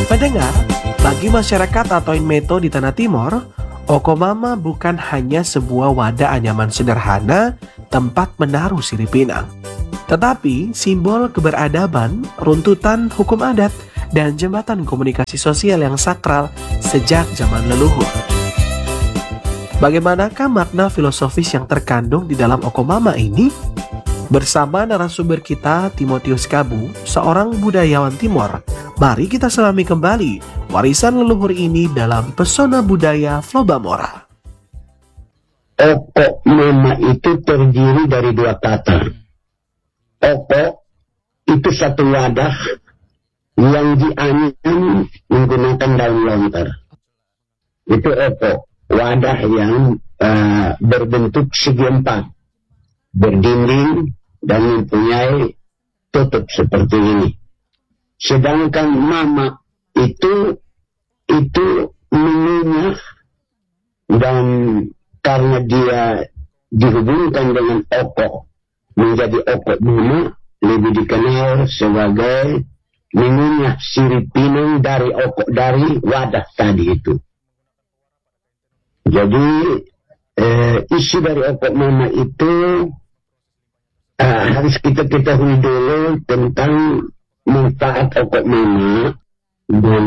Pendengar, bagi masyarakat atau Inmeto di Tanah Timor, Okomama bukan hanya sebuah wadah anyaman sederhana tempat menaruh sirip pinang, tetapi simbol keberadaban, runtutan hukum adat, dan jembatan komunikasi sosial yang sakral sejak zaman leluhur. Bagaimanakah makna filosofis yang terkandung di dalam Okomama ini? Bersama narasumber kita, Timotius Kabu, seorang budayawan Timor, mari kita selami kembali warisan leluhur ini dalam pesona budaya Flobamora. Okomama itu terdiri dari dua kata. Oko itu satu wadah yang dianyam menggunakan daun lontar. Itu oko, wadah yang berbentuk segi empat, berdinding dan mempunyai tutup seperti ini. Sedangkan mama itu mengunyah, dan karena dia dihubungkan dengan oko menjadi oko mama, lebih dikenal sebagai mengunyah sirip pinang dari wadah tadi itu. Jadi isi dari oko mama itu harus kita ketahui dulu tentang manfaat oko mama, dan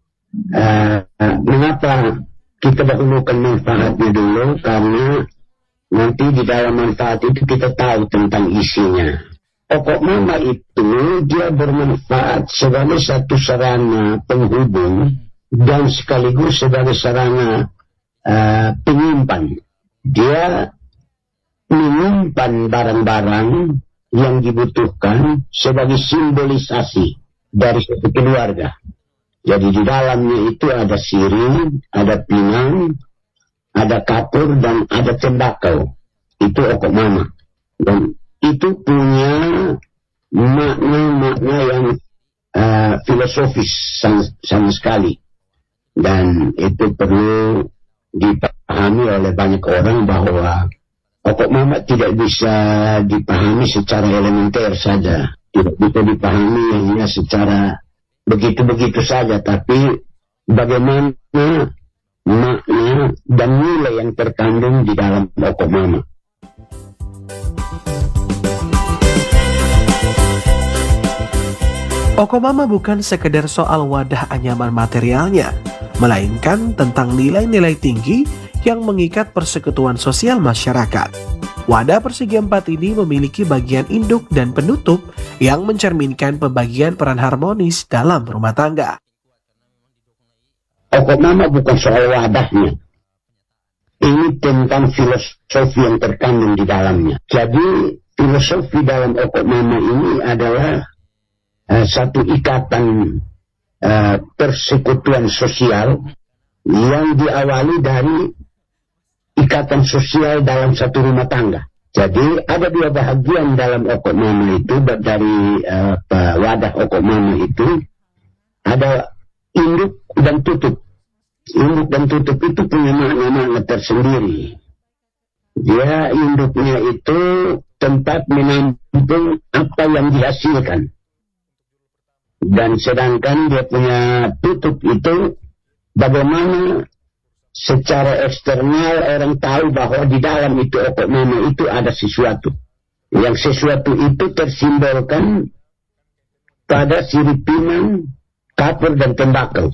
mengapa kita dahulukan manfaatnya dulu, karena nanti di dalam manfaat itu kita tahu tentang isinya. Oko mama itu dia bermanfaat sebagai satu sarana penghubung dan sekaligus sebagai sarana penyimpan. Dia menyimpan barang-barang yang dibutuhkan sebagai simbolisasi dari suatu keluarga. Jadi di dalamnya itu ada sirih, ada pinang, ada kapur, dan ada tembakau. Itu oko mama. Dan itu punya makna-makna yang filosofis sama sekali. Dan itu perlu dipahami oleh banyak orang bahwa oko mama tidak bisa dipahami secara elementer saja. Tidak bisa dipahami hanya secara begitu-begitu saja, tapi bagaimana makna dan nilai yang terkandung di dalam oko mama. Okomama bukan sekedar soal wadah anyaman materialnya, melainkan tentang nilai-nilai tinggi yang mengikat persekutuan sosial masyarakat. Wadah persegi empat ini memiliki bagian induk dan penutup yang mencerminkan pembagian peran harmonis dalam rumah tangga. Okomama bukan soal wadahnya. Ini tentang filosofi yang terkandung di dalamnya. Jadi filosofi dalam Okomama ini adalah satu ikatan persekutuan sosial yang diawali dari ikatan sosial dalam satu rumah tangga. Jadi ada dua bahagian dalam Okomama itu, dari wadah Okomama itu ada induk dan tutup. Induk dan tutup itu punya makna-makna tersendiri. Dia induknya itu tempat menampung apa yang dihasilkan. Dan sedangkan dia punya tutup itu bagaimana secara eksternal orang tahu bahwa di dalam itu Okomama itu ada sesuatu. Yang sesuatu itu tersimbolkan pada sirip pinang, kapur, dan tembakau.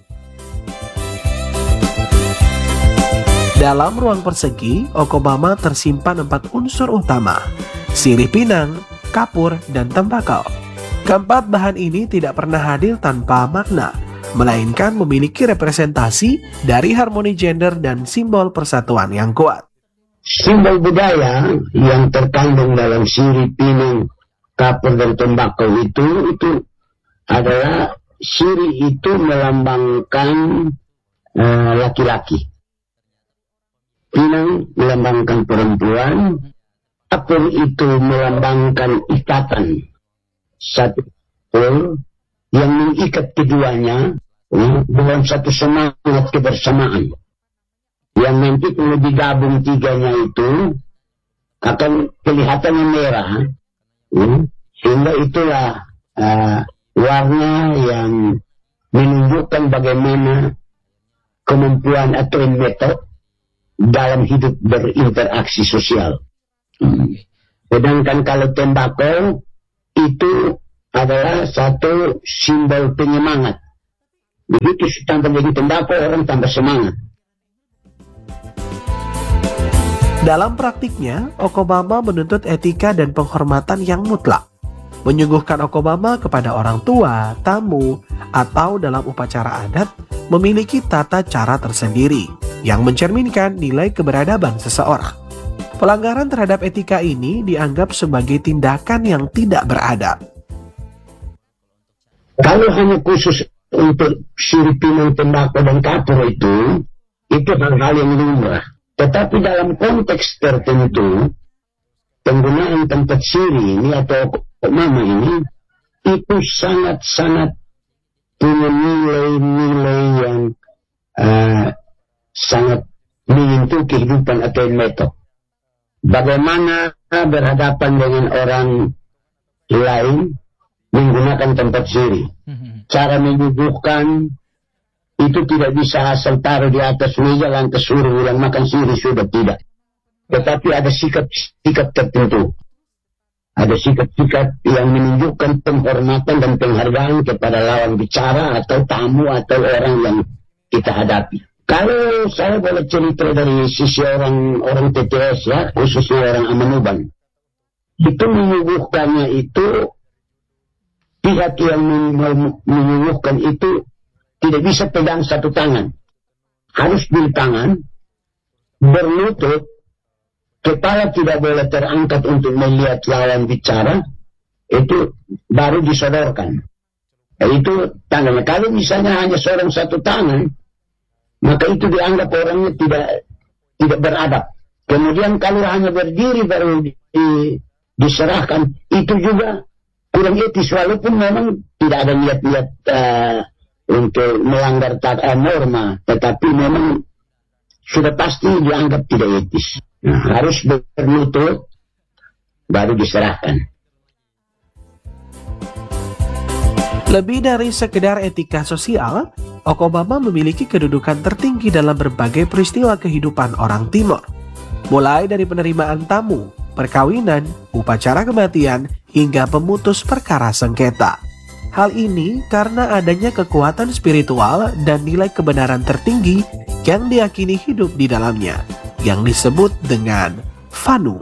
Dalam ruang persegi, Okomama tersimpan 4 unsur utama: sirih pinang, kapur, dan tembakau. Keempat bahan ini tidak pernah hadir tanpa makna, melainkan memiliki representasi dari harmoni gender dan simbol persatuan yang kuat. Simbol budaya yang terkandung dalam sirih pinang, kapur, dan tembakau itu adalah sirih itu melambangkan laki-laki. Pinang melambangkan perempuan, kapur itu melambangkan ikatan satu yang mengikat keduanya dalam satu semangat kebersamaan. Yang nanti kalau digabung tiganya itu akan kelihatannya merah, sehingga itulah warna yang menunjukkan bagaimana kemampuan atau metode dalam hidup berinteraksi sosial. Sedangkan kalau tembakau itu adalah satu simbol penyemangat. Begitu tambah lagi tembakau, orang tambah semangat. Dalam praktiknya, Okomama menuntut etika dan penghormatan yang mutlak. Menyuguhkan Okomama kepada orang tua, tamu, atau dalam upacara adat memiliki tata cara tersendiri yang mencerminkan nilai keberadaban seseorang. Pelanggaran terhadap etika ini dianggap sebagai tindakan yang tidak beradab. Kalau hanya khusus untuk siripinang, tembakau, dan kapur itu hal-hal yang lumrah. Tetapi dalam konteks tertentu, penggunaan tempat siri ini atau Okomama ini, itu sangat-sangat punya nilai-nilai yang sangat menyentuh kehidupan atau metode. Bagaimana berhadapan dengan orang lain menggunakan tempat siri. Cara menyuguhkan itu tidak bisa asal taruh di atas meja lantas suruh yang makan siri, sudah tidak. Tetapi ada sikap-sikap tertentu. Ada sikap-sikap yang menunjukkan penghormatan dan penghargaan kepada lawan bicara atau tamu atau orang yang kita hadapi. Kalau saya boleh cerita dari sisi orang TTS ya, khususnya orang Amanuban, itu menyuguhkannya itu, pihak yang menyuguhkan itu tidak bisa pegang satu tangan. Harus dua tangan, berlutut, kepala tidak boleh terangkat untuk melihat lawan bicara, itu baru disodorkan. Itu tangannya. Kalau misalnya hanya seorang satu tangan, maka itu dianggap orangnya tidak beradab. Kemudian kalau hanya berdiri baru diserahkan, itu juga kurang etis, walaupun memang tidak ada niat-niat untuk melanggar norma, tetapi memang sudah pasti dianggap tidak etis. Nah, harus berlutut baru diserahkan. Lebih dari sekedar etika sosial, Okomama memiliki kedudukan tertinggi dalam berbagai peristiwa kehidupan orang Timor. Mulai dari penerimaan tamu, perkawinan, upacara kematian, hingga pemutus perkara sengketa. Hal ini karena adanya kekuatan spiritual dan nilai kebenaran tertinggi yang diyakini hidup di dalamnya, yang disebut dengan Fanu.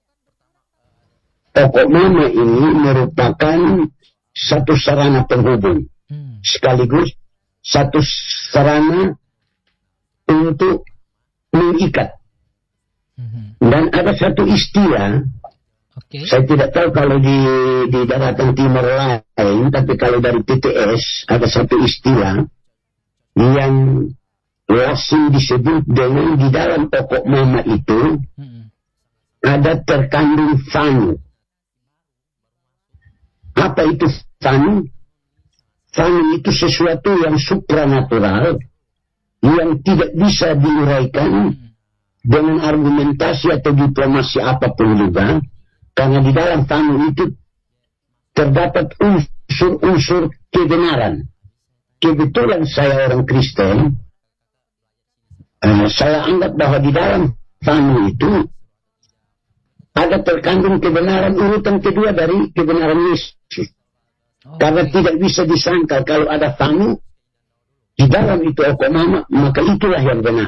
Okomama ini merupakan satu sarana penghubung, sekaligus satu sarana untuk mengikat. Dan ada satu istilah, saya tidak tahu kalau di daratan timur lain, tapi kalau dari TTS ada satu istilah yang lazim disebut dengan di dalam Okomama itu ada terkandung Fanu. Apa itu Fanu? Fanu itu sesuatu yang supranatural, yang tidak bisa diuraikan dengan argumentasi atau diplomasi apapun juga, karena di dalam Fanu itu terdapat unsur-unsur kebenaran. Kebetulan saya orang Kristen, saya anggap bahwa di dalam Fanu itu ada terkandung kebenaran urutan kedua dari kebenaran Yesus. Karena tidak bisa disangka kalau ada Fanu di dalam itu Okomama, maka itulah yang benar.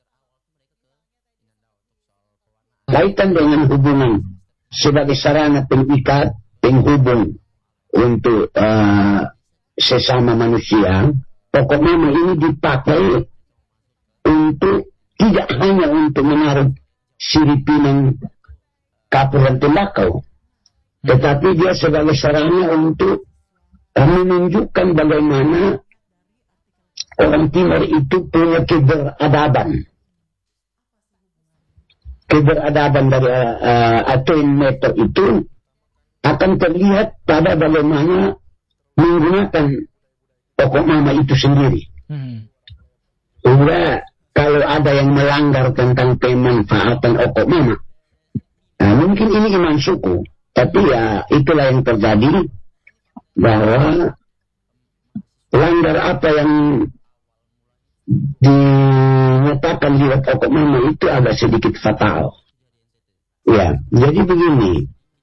Kaitan dengan hubungan sebagai sarana pengikat, penghubung untuk sesama manusia, Okomama ini dipakai untuk tidak hanya untuk menaruh siripinang, kapur dan tembakau, tetapi dia sebagai sarana untuk menunjukkan bagaimana orang Timur itu punya keberadaban. Keberadaban dari atau metode itu akan terlihat pada bagaimana menggunakan Okomama itu sendiri. Sehingga kalau ada yang melanggar tentang pemanfaatan Okomama, mungkin ini iman suku, tapi ya itulah yang terjadi, bahwa pelanggar apa yang dinyatakan di pokok mama itu agak sedikit fatal. Ya, jadi begini,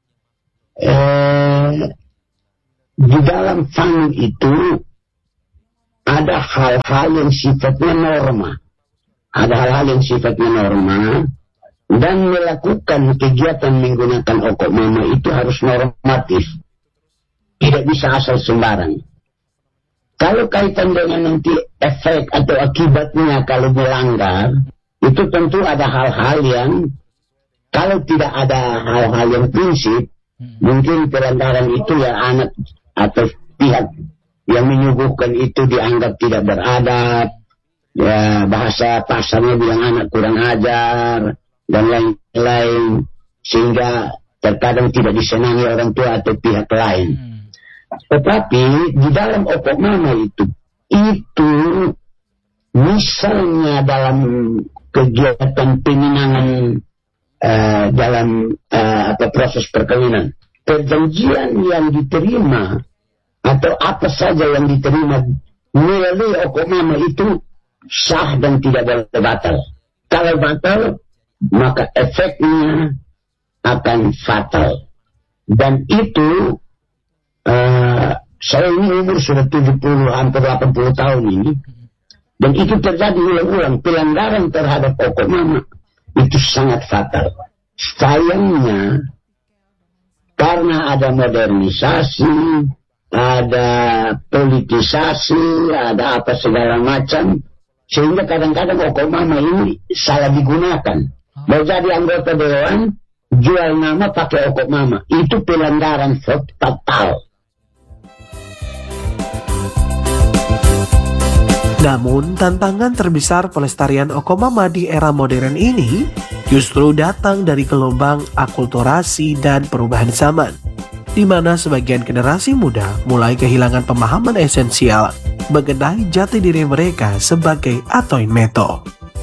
di dalam fun itu ada hal-hal yang sifatnya norma, dan melakukan kegiatan menggunakan pokok mama itu harus normatif, tidak bisa asal sembarang. Kalau kaitan dengan nanti efek atau akibatnya kalau melanggar, itu tentu ada hal-hal yang, kalau tidak ada hal-hal yang prinsip, mungkin pelanggaran itu ya anak atau pihak yang menyuguhkan itu dianggap tidak beradab, ya bahasa pasarnya bilang anak kurang ajar, dan lain-lain, sehingga terkadang tidak disenangi orang tua atau pihak lain. Tetapi di dalam pokok mama itu misalnya dalam kegiatan peminangan dalam proses perkawinan, perjanjian yang diterima atau apa saja yang diterima melalui pokok mama itu sah dan tidak boleh batal. Kalau batal, maka efeknya akan fatal. Dan itu saya ini umur sudah 70 hampir 80 tahun ini, dan itu terjadi ulang-ulang. Pelanggaran terhadap pokok mama itu sangat fatal. Sayangnya karena ada modernisasi, ada politisasi, ada apa segala macam, sehingga kadang-kadang pokok mama ini salah digunakan. Mau jadi anggota dewan, jual nama pakai pokok mama, itu pelanggaran fatal. Namun, tantangan terbesar pelestarian okomama di era modern ini justru datang dari gelombang akulturasi dan perubahan zaman, di mana sebagian generasi muda mulai kehilangan pemahaman esensial mengenai jati diri mereka sebagai atoin meto.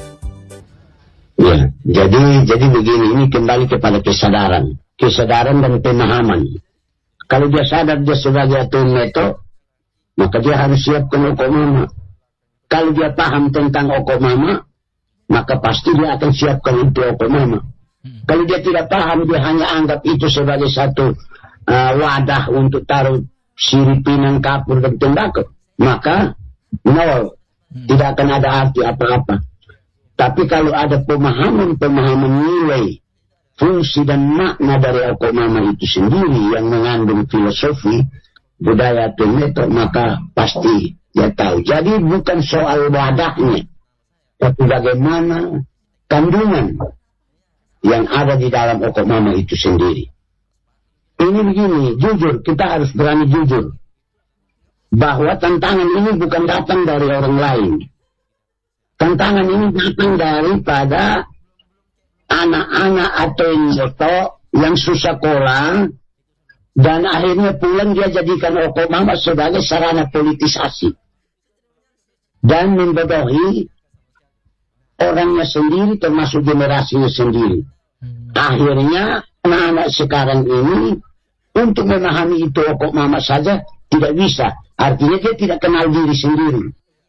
Ya, jadi begini, ini kembali kepada kesadaran dan pemahaman. Kalau dia sadar dia sebagai atoin meto, maka dia harus siapkan okomama. Kalau dia paham tentang okomama, maka pasti dia akan siapkan untuk okomama. Kalau dia tidak paham, dia hanya anggap itu sebagai satu wadah untuk taruh siripinan, kapur, dan tembakau, maka nol, tidak akan ada arti apa-apa. Tapi kalau ada pemahaman nilai, fungsi dan makna dari okomama itu sendiri yang mengandung filosofi budaya Tumeto, maka pasti dia tahu. Jadi bukan soal wadahnya, tapi bagaimana kandungan yang ada di dalam okomama itu sendiri. Ini begini, jujur, kita harus berani jujur bahwa tantangan ini bukan datang dari orang lain. Tantangan ini datang daripada anak-anak atau yang susah sekolah, dan akhirnya pulang dia jadikan okomama sebagai sarana politisasi dan membodohi orangnya sendiri, termasuk generasinya sendiri. Akhirnya anak-anak sekarang ini untuk memahami itu okomama saja tidak bisa. Artinya dia tidak kenal diri sendiri.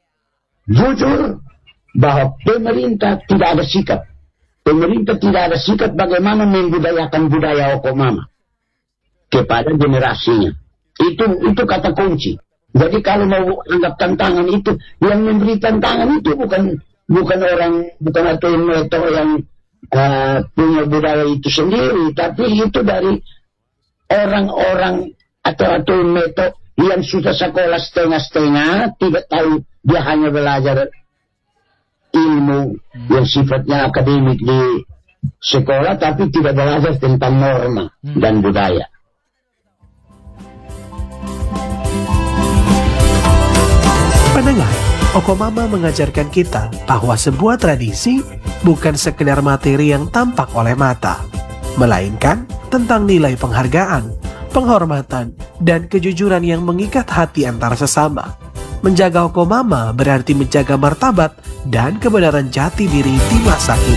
Jujur bahwa pemerintah tidak ada sikap. Pemerintah tidak ada sikap bagaimana membudayakan budaya okomama kepada generasinya. Itu kata kunci. Jadi kalau mau anggap tantangan itu, yang memberi tantangan itu bukan atoin meto yang punya budaya itu sendiri, tapi itu dari orang-orang atau atoin meto yang sudah sekolah setengah-setengah, tidak tahu, dia hanya belajar ilmu yang sifatnya akademik di sekolah, tapi tidak belajar tentang norma dan budaya. Pendengar, okomama mengajarkan kita bahwa sebuah tradisi bukan sekedar materi yang tampak oleh mata, melainkan tentang nilai penghargaan, penghormatan, dan kejujuran yang mengikat hati antara sesama. Menjaga okomama berarti menjaga martabat dan kebenaran jati diri di masa kini.